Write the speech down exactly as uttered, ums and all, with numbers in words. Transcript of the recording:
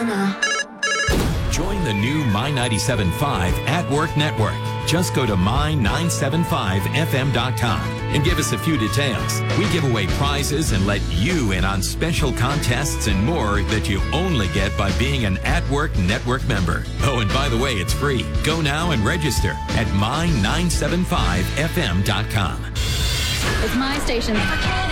Atlanta. Join the new My ninety-seven point five At Work Network. Just go to my nine seven five f m dot com and give us a few details. We give away prizes and let you in on special contests and more that you only get by being an At Work Network member. Oh, and by the way, it's free. Go now and register at my nine seven five f m dot com. It's my station.